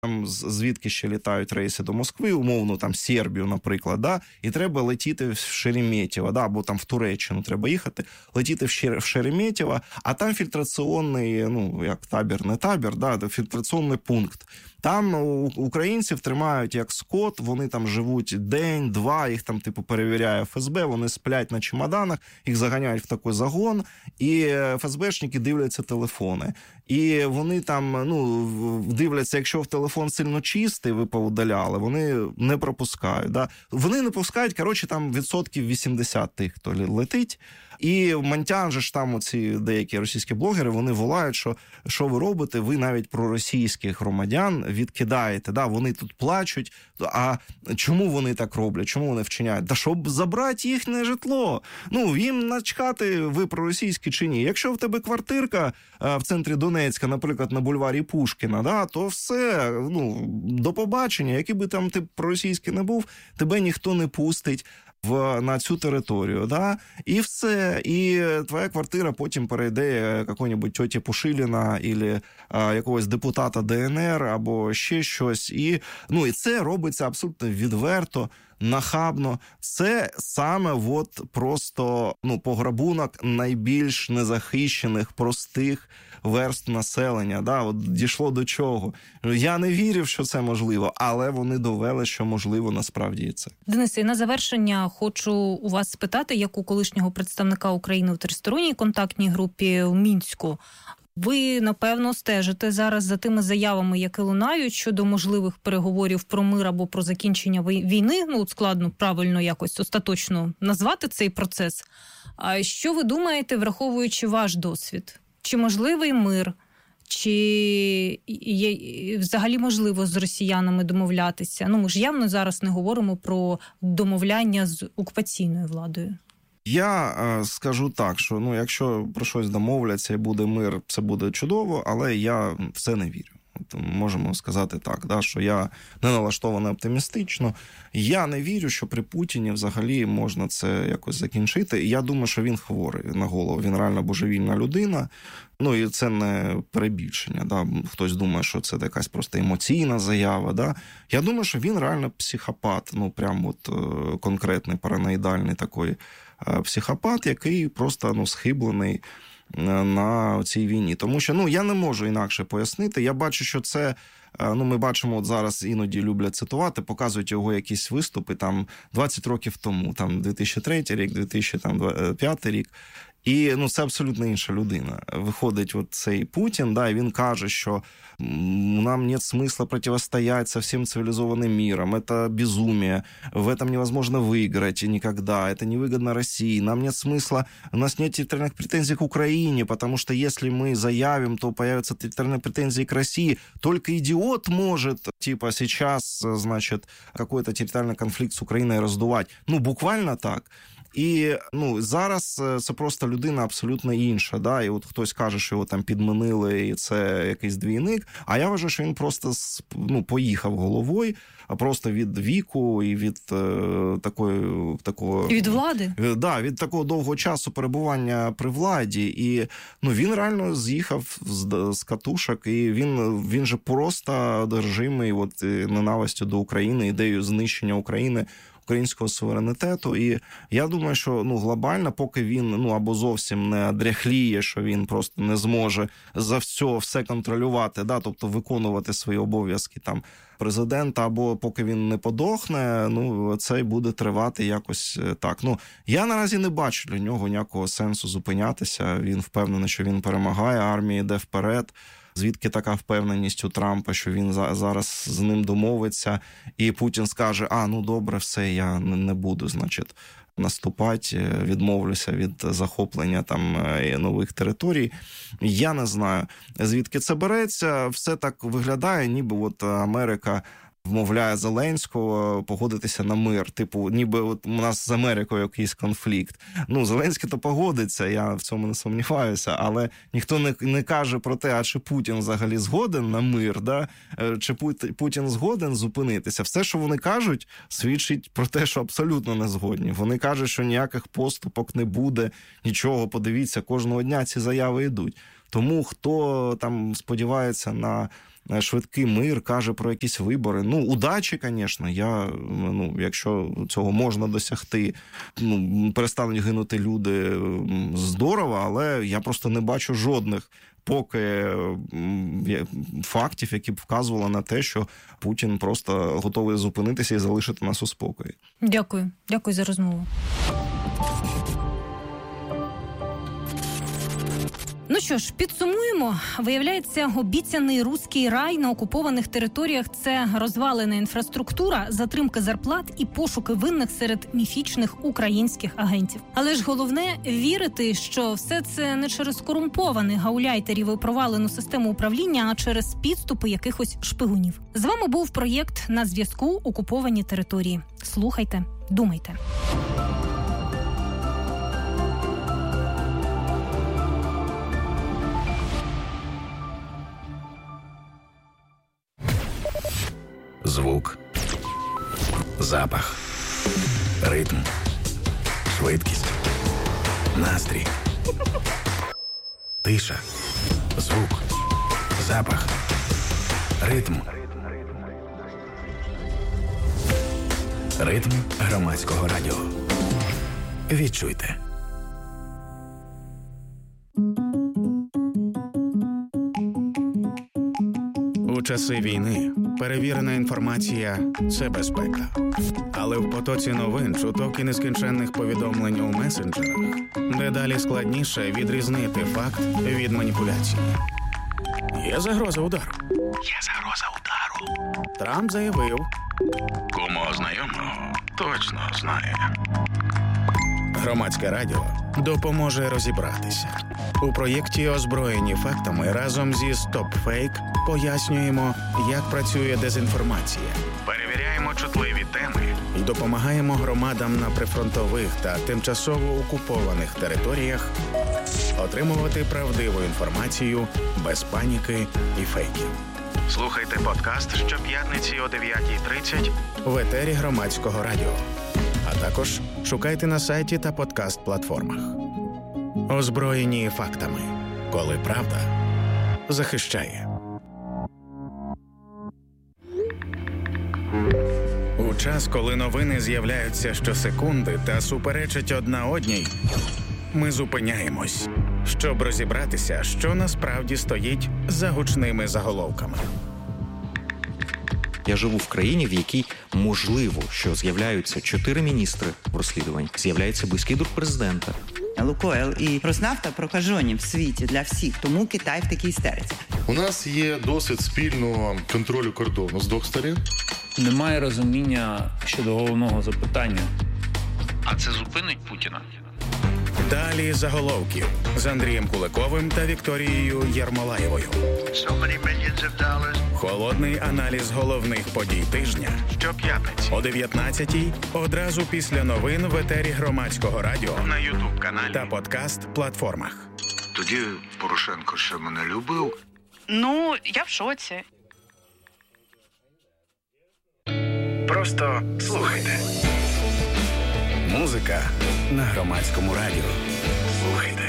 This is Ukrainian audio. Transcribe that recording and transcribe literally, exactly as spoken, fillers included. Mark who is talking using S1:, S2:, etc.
S1: там звідки ще літають рейси до Москви, умовно, там Сербію, наприклад, да, і треба летіти в Шереметьєво, да, або там в Туреччину треба їхати, летіти в Шереметьєво, а там фільтраційний, ну, як табір, не табір, да, фільтраційний пункт. Там українців тримають як скот, вони там живуть день, два, їх там, типу, перевіряє еф ес бе, вони сплять на чемоданах, їх заганяють в такий загон, і еф ес бешники дивляться телефони. І вони там, ну, дивляться, якщо в телефон сильно чистий, ви поудаляли, вони не пропускають. Да? Вони не пускають, коротше, там відсотків вісімдесят тих, хто летить. І Монтян же ж там оці деякі російські блогери, вони волають, що що ви робите, ви навіть проросійських громадян відкидаєте, да, вони тут плачуть, а чому вони так роблять, чому вони вчиняють? Да щоб забрати їхнє житло. Ну, їм начхати, ви проросійські чи ні. Якщо в тебе квартирка в центрі Донецька, наприклад, на бульварі Пушкіна, да, то все, ну, до побачення, який би там ти проросійський не був, тебе ніхто не пустить в, на цю територію, да, і все, і твоя квартира потім перейде якої-небудь тьоті Пушиліна або а, якогось депутата де ен ер або ще щось, і, ну, і це робиться абсолютно відверто, нахабно. Це саме от просто, ну, пограбунок найбільш незахищених, простих верств населення. Да? От дійшло до чого. Я не вірив, що це можливо, але вони довели, що можливо насправді і це.
S2: Денисе, і на завершення хочу у вас спитати, як у колишнього представника України в тристоронній контактній групі в Мінську, ви, напевно, стежите зараз за тими заявами, які лунають щодо можливих переговорів про мир або про закінчення війни. Ну, складно правильно якось остаточно назвати цей процес. А що ви думаєте, враховуючи ваш досвід? Чи можливий мир? Чи є взагалі можливо з росіянами домовлятися? Ну, ми ж явно зараз не говоримо про домовляння з окупаційною владою.
S1: Я е, скажу так, що, ну, якщо про щось домовляться і буде мир, це буде чудово, але я в це не вірю. От, можемо сказати так, да, що я не налаштований оптимістично. Я не вірю, що при Путіні взагалі можна це якось закінчити. І я думаю, що він хворий на голову, він реально божевільна людина. Ну, і це не перебільшення. Да? Хтось думає, що це якась просто емоційна заява. Да? Я думаю, що він реально психопат, ну, прям от конкретний, параноїдальний такий психопат, який просто, ну, схиблений на цій війні. Тому що, ну, я не можу інакше пояснити. Я бачу, що це, ну, ми бачимо, от зараз іноді люблять цитувати, показують його якісь виступи там двадцять років тому, там дві тисячі третій рік, дві тисячі п'ятий рік. І, ну, це абсолютно інша людина. Виходить от цей Путін, да, і він каже, що нам нет смысла противостоять со всем цивилизованным миром, это безумие, в этом невозможно выиграть никогда, это невыгодно России, нам нет смысла, у нас нет территориальных претензий к Украине, потому что если мы заявим, то появятся территориальные претензии к России, только идиот может, типа, сейчас, значит, какой-то территориальный конфликт с Украиной раздувать. Ну, буквально так. І, ну, зараз це просто людина абсолютно інша, да, і от хтось каже, що його там підмінили, і це якийсь двійник, а я вважаю, що він просто, ну, поїхав головою, а просто від віку і від е, такої, такого...
S2: І від влади?
S1: Е, да, від такого довгого часу перебування при владі, і, ну, він реально з'їхав з, з катушок, і він, він же просто одержимий от ненавистю до України, ідеєю знищення України, українського суверенітету. І я думаю, що, ну, глобально, поки він, ну, або зовсім не дряхліє, що він просто не зможе за все, все контролювати, да, тобто виконувати свої обов'язки там президента, або поки він не подохне, ну, це й буде тривати якось так. Ну, я наразі не бачу для нього ніякого сенсу зупинятися. Він впевнений, що він перемагає, армія йде вперед. Звідки така впевненість у Трампа, що він зараз з ним домовиться, і Путін скаже, а, ну добре, все, я не буду, значить, наступати, відмовлюся від захоплення там нових територій. Я не знаю, звідки це береться. Все так виглядає, ніби от Америка вмовляє Зеленського погодитися на мир. Типу, ніби от у нас з Америкою якийсь конфлікт. Ну, Зеленський то погодиться, я в цьому не сумніваюся, але ніхто не, не каже про те, а чи Путін взагалі згоден на мир, да? Чи Путін згоден зупинитися. Все, що вони кажуть, свідчить про те, що абсолютно не згодні. Вони кажуть, що ніяких поступок не буде, нічого, подивіться, кожного дня ці заяви йдуть. Тому хто там сподівається на швидкий мир, каже про якісь вибори. Ну, удачі, звісно, я, ну, якщо цього можна досягти, ну, перестануть гинути люди, здорово, але я просто не бачу жодних поки фактів, які б вказували на те, що Путін просто готовий зупинитися і залишити нас у спокої.
S2: Дякую. Дякую за розмову. Ну що ж, підсумуємо. Виявляється, обіцяний руський рай на окупованих територіях – це розвалена інфраструктура, затримка зарплат і пошуки винних серед міфічних українських агентів. Але ж головне – вірити, що все це не через корумпованих гауляйтерів і провалену систему управління, а через підступи якихось шпигунів. З вами був проєкт «На зв'язку. Окуповані території». Слухайте, думайте.
S3: Звук, запах, ритм, швидкість, настрій, тиша, звук, запах, ритм. Ритм громадського радіо. Відчуйте. У часи війни перевірена інформація – це безпека. Але в потоці новин, чуток і нескінченних повідомлень у месенджерах дедалі складніше відрізнити факт від маніпуляції. Є загроза удару. Є загроза удару. Трамп заявив. Кому знайомого точно знає. Громадське радіо допоможе розібратися. У проєкті «Озброєні фактами» разом зі «Стоп-фейк» пояснюємо, як працює дезінформація. Перевіряємо чутливі теми і допомагаємо громадам на прифронтових та тимчасово окупованих територіях отримувати правдиву інформацію без паніки і фейків. Слухайте подкаст щоп'ятниці о дев'ятій тридцять в етері Громадського радіо. А також шукайте на сайті та подкаст-платформах. Озброєні фактами. Коли правда захищає. У час, коли новини з'являються щосекунди та суперечать одна одній, ми зупиняємось, щоб розібратися, що насправді стоїть за гучними заголовками.
S4: Я живу в країні, в якій можливо, що з'являються чотири міністри в розслідуванні, з'являється близький друг президента.
S5: Лукойл і Роснафта прокажені в світі для всіх, тому Китай в такій істериці.
S6: У нас є досвід спільного контролю кордону з двох сторін.
S7: Немає розуміння щодо головного запитання.
S8: А це зупинить Путіна?
S3: Далі заголовків з Андрієм Куликовим та Вікторією Єрмолаєвою. Холодний аналіз головних подій тижня щоп'ятниці о дев'ятнадцятій, одразу після новин в етері Громадського радіо, на ютуб-каналі та подкаст-платформах.
S9: Тоді Порошенко ще мене любив.
S10: Ну, я в шоці.
S3: Просто слухайте. Музика на Громадському радіо. Слухайте.